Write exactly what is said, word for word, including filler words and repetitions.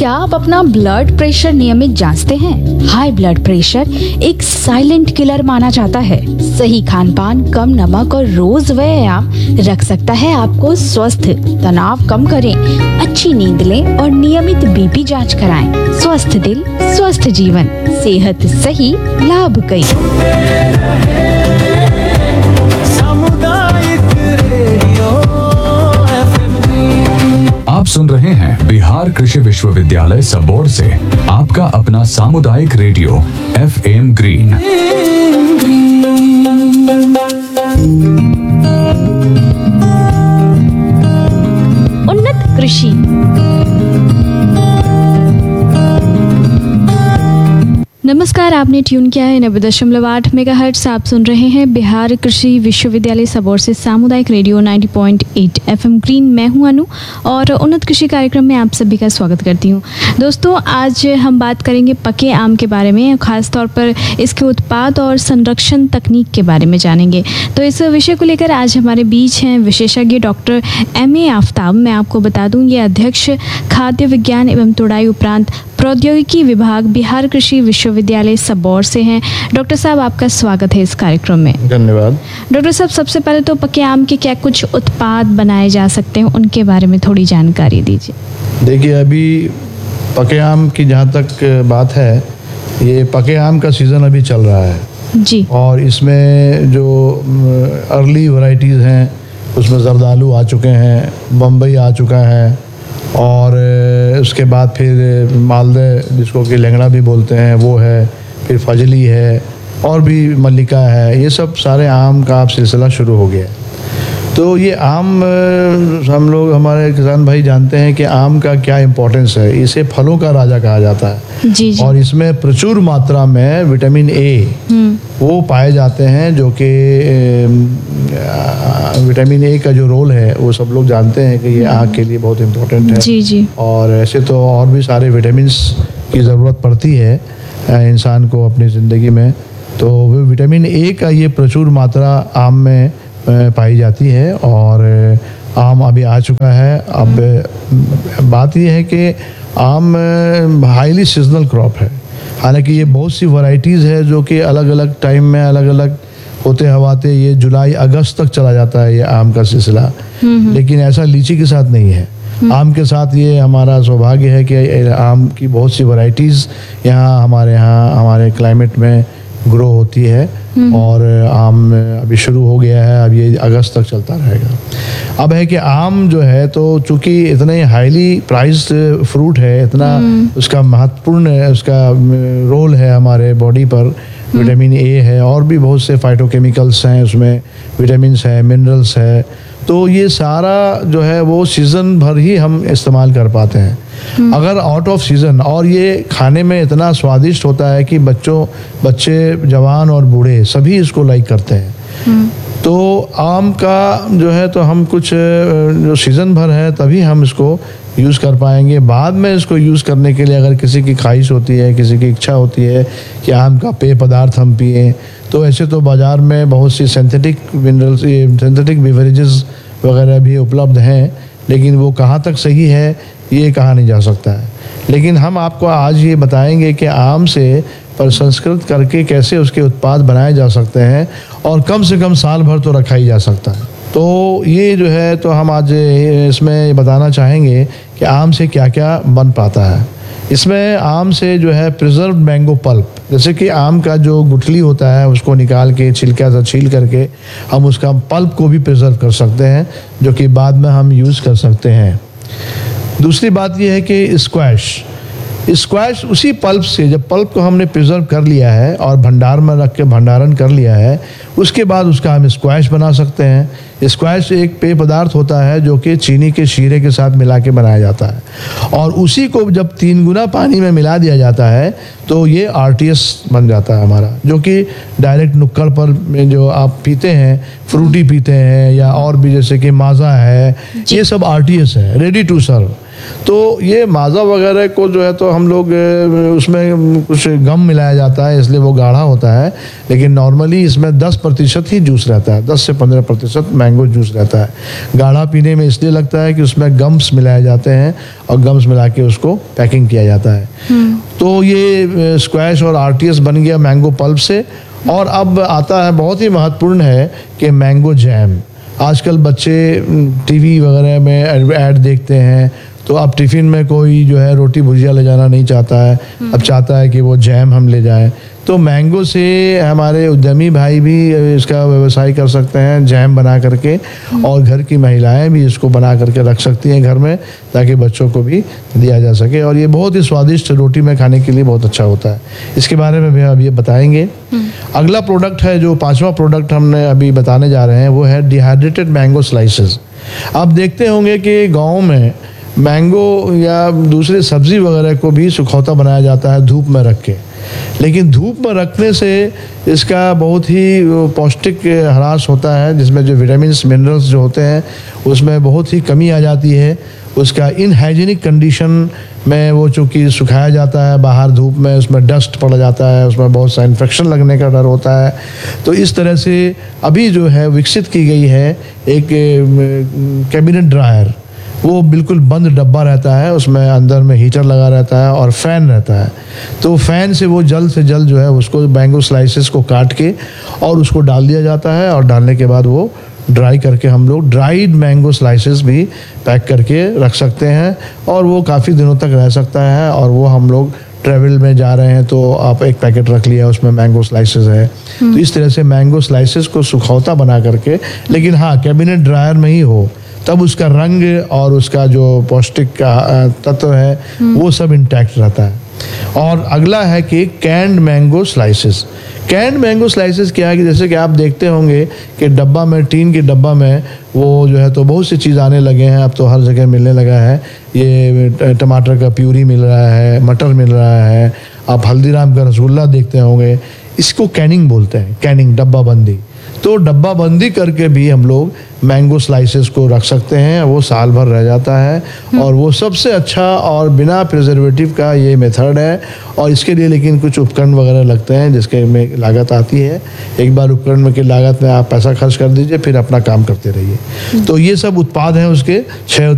क्या आप अपना ब्लड प्रेशर नियमित जांचते हैं? हाई ब्लड प्रेशर एक साइलेंट किलर माना जाता है। सही खान पान, कम नमक और रोज व्यायाम रख सकता है आपको स्वस्थ। तनाव कम करें, अच्छी नींद लें और नियमित बीपी जांच कराएं। स्वस्थ दिल, स्वस्थ जीवन, सेहत सही, लाभ कई। आप सुन रहे हैं बिहार कृषि विश्वविद्यालय सबोर से आपका अपना सामुदायिक रेडियो एफ एम ग्रीन। उन्नत कृषि। नमस्कार, आपने ट्यून किया है नब्बे दशमलव आठ मेगाहर्ट्ज। आप सुन रहे हैं बिहार कृषि विश्वविद्यालय सबौर से सामुदायिक रेडियो नब्बे पॉइंट आठ एफएम ग्रीन। मैं हूं अनु और उन्नत कृषि कार्यक्रम में आप सभी का स्वागत करती हूं। दोस्तों, आज हम बात करेंगे पके आम के बारे में, खास तौर पर इसके उत्पाद और संरक्षण तकनीक के बारे में जानेंगे। तो इस विषय को लेकर आज हमारे बीच हैं विशेषज्ञ डॉक्टर एम ए आफ्ताब। मैं आपको बता दूं, ये अध्यक्ष खाद्य विज्ञान एवं तुड़ाई उपरांत प्रौद्योगिकी विभाग बिहार कृषि विश्वविद्यालय सबौर से हैं। डॉक्टर साहब, आपका स्वागत है इस कार्यक्रम में। धन्यवाद। डॉक्टर साहब, सबसे पहले तो पके आम के क्या कुछ उत्पाद बनाए जा सकते हैं, उनके बारे में थोड़ी जानकारी दीजिए। देखिए, अभी पके आम की जहाँ तक बात है, ये पके आम का सीज़न अभी चल रहा है जी, और इसमें जो अर्ली वैरायटीज़ हैं उसमें जरदालू आ चुके हैं, बम्बई आ चुका है, और उसके बाद फिर मालदह जिसको कि लंगड़ा भी बोलते हैं वो है, फिर फजली है और भी मल्लिका है। ये सब सारे आम का अब सिलसिला शुरू हो गया। तो ये आम हम लोग, हमारे किसान भाई जानते हैं कि आम का क्या इम्पोर्टेंस है। इसे फलों का राजा कहा जाता है जी जी। और इसमें प्रचुर मात्रा में विटामिन ए वो पाए जाते हैं, जो कि विटामिन ए का जो रोल है वो सब लोग जानते हैं कि ये आँख के लिए बहुत इम्पोर्टेंट है जी जी। और ऐसे तो और भी सारे विटामिन की ज़रूरत पड़ती है इंसान को अपनी ज़िंदगी में। तो विटामिन ए का ये प्रचुर मात्रा आम में पाई जाती है और आम अभी आ चुका है। अब बात यह है कि आम हाईली सीजनल क्रॉप है। हालांकि ये बहुत सी वैरायटीज़ है जो कि अलग अलग टाइम में अलग अलग होते हवाते ये जुलाई अगस्त तक चला जाता है ये आम का सिलसिला, लेकिन ऐसा लीची के साथ नहीं है। आम के साथ ये हमारा सौभाग्य है कि आम की बहुत सी वैरायटीज़ यहाँ हमारे यहाँ हमारे क्लाइमेट में ग्रो होती है और आम अभी शुरू हो गया है। अब ये अगस्त तक चलता रहेगा। अब है कि आम जो है, तो चूँकि इतने हाईली प्राइस्ड फ्रूट है, इतना उसका महत्वपूर्ण उसका रोल है हमारे बॉडी पर। विटामिन ए है और भी बहुत से फाइटोकेमिकल्स हैं उसमें, विटामिन्स है, मिनरल्स है। तो ये सारा जो है वो सीज़न भर ही हम इस्तेमाल कर पाते हैं। अगर आउट ऑफ सीज़न, और ये खाने में इतना स्वादिष्ट होता है कि बच्चों बच्चे जवान और बूढ़े सभी इसको लाइक करते हैं। तो आम का जो है, तो हम कुछ जो सीज़न भर है तभी हम इसको यूज़ कर पाएंगे। बाद में इसको यूज़ करने के लिए अगर किसी की ख्वाहिश होती है, किसी की इच्छा होती है कि आम का पेय पदार्थ हम पिएं, तो ऐसे तो बाज़ार में बहुत सी सिंथेटिक मिनरल्स, सिंथेटिक बेवरेजेस वगैरह भी उपलब्ध हैं, लेकिन वो कहाँ तक सही है ये कहा नहीं जा सकता है। लेकिन हम आपको आज ये बताएंगे कि आम से प्रसंस्कृत करके कैसे उसके उत्पाद बनाए जा सकते हैं और कम से कम साल भर तो रखा ही जा सकता है। तो ये जो है, तो हम आज इसमें बताना चाहेंगे कि आम से क्या क्या बन पाता है। इसमें आम से जो है प्रिजर्व्ड मैंगो पल्प, जैसे कि आम का जो गुठली होता है उसको निकाल के छिलका से छील करके हम उसका पल्प को भी प्रिजर्व कर सकते हैं, जो कि बाद में हम यूज़ कर सकते हैं। दूसरी बात यह है कि स्क्वैश स्क्वैश उसी पल्प से, जब पल्प को हमने प्रिजर्व कर लिया है और भंडार में रख के भंडारण कर लिया है, उसके बाद उसका हम स्क्वैश बना सकते हैं। स्क्वैश एक पेय पदार्थ होता है जो कि चीनी के शीरे के साथ मिला के बनाया जाता है और उसी को जब तीन गुना पानी में मिला दिया जाता है तो ये आर टी एस बन जाता है हमारा, जो कि डायरेक्ट नुक्कड़ पर में जो आप पीते हैं, फ्रूटी पीते हैं या और भी जैसे कि माज़ा है, ये सब आर टी एस है, रेडी टू सर्व। तो ये माज़ा वगैरह को जो है तो हम लोग उसमें कुछ गम मिलाया जाता है, इसलिए वो गाढ़ा होता है, लेकिन नॉर्मली इसमें दस प्रतिशत ही जूस रहता है, दस से पंद्रह प्रतिशत मैंगो जूस रहता है। गाढ़ा पीने में इसलिए लगता है कि उसमें गम्स मिलाए जाते हैं और गम्स मिला के उसको पैकिंग किया जाता है। तो ये स्क्वैश और आरटीएस बन गया मैंगो पल्प से। और अब आता है बहुत ही महत्वपूर्ण है कि मैंगो जैम। आजकल बच्चे टीवी वगैरह में ऐड देखते हैं, तो अब टिफ़िन में कोई जो है रोटी भुजिया ले जाना नहीं चाहता है, अब चाहता है कि वो जैम हम ले जाएं। तो मैंगो से हमारे उद्यमी भाई भी इसका व्यवसाय कर सकते हैं, जैम बना करके, और घर की महिलाएं भी इसको बना करके रख सकती हैं घर में, ताकि बच्चों को भी दिया जा सके। और ये बहुत ही स्वादिष्ट रोटी में खाने के लिए बहुत अच्छा होता है। इसके बारे में भी अब ये बताएंगे। अगला प्रोडक्ट है, जो पांचवा प्रोडक्ट हमने अभी बताने जा रहे हैं, वो है डिहाइड्रेटेड मैंगो स्लाइसेस। आप देखते होंगे कि गाँव में मैंगो या दूसरी सब्ज़ी वगैरह को भी सुखौता बनाया जाता है धूप में रख के, लेकिन धूप में रखने से इसका बहुत ही पौष्टिक ह्रास होता है, जिसमें जो विटामिन्स मिनरल्स जो होते हैं उसमें बहुत ही कमी आ जाती है। उसका इनहाइजीनिक कंडीशन में वो चूँकि सुखाया जाता है बाहर धूप में, उसमें डस्ट पड़ जाता है, उसमें बहुत सा इन्फेक्शन लगने का डर होता है। तो इस तरह से अभी जो है विकसित की गई है एक कैबिनेट ड्रायर। वो बिल्कुल बंद डब्बा रहता है, उसमें अंदर में हीटर लगा रहता है और फ़ैन रहता है। तो फ़ैन से वो जल्द से जल्द जो है उसको मैंगो स्लाइसेस को काट के और उसको डाल दिया जाता है, और डालने के बाद वो ड्राई करके हम लोग ड्राइड मैंगो स्लाइसेस भी पैक करके रख सकते हैं, और वो काफ़ी दिनों तक रह सकता है। और वो हम लोग ट्रैवल में जा रहे हैं तो आप एक पैकेट रख लिया, उसमें मैंगो स्लाइसेस है। तो इस तरह से मैंगो स्लाइसेस को सुखौता बना करके, लेकिन हाँ कैबिनेट ड्रायर में ही हो, तब उसका रंग और उसका जो पौष्टिक तत्व है वो सब इंटैक्ट रहता है। और अगला है कि canned mango slices. Canned mango slices क्या है कि जैसे कि आप देखते होंगे कि डब्बा में, टीन के डब्बा में वो जो है तो बहुत सी चीज़ आने लगे हैं, अब तो हर जगह मिलने लगा है। ये टमाटर का प्यूरी मिल रहा है, मटर मिल रहा है, आप हल्दीराम का रसगुल्ला देखते होंगे। इसको कैनिंग बोलते हैं, कैनिंग डब्बा बंदी। तो डब्बा बंदी करके भी हम लोग मैंगो स्लाइसेस को रख सकते हैं, वो साल भर रह जाता है। और वो सबसे अच्छा और बिना प्रिजर्वेटिव का ये मेथड है। और इसके लिए लेकिन कुछ उपकरण वगैरह लगते हैं जिसके में लागत आती है। एक बार उपकरण में की लागत में आप पैसा खर्च कर दीजिए, फिर अपना काम करते रहिए। तो ये सब उत्पाद हैं उसके छः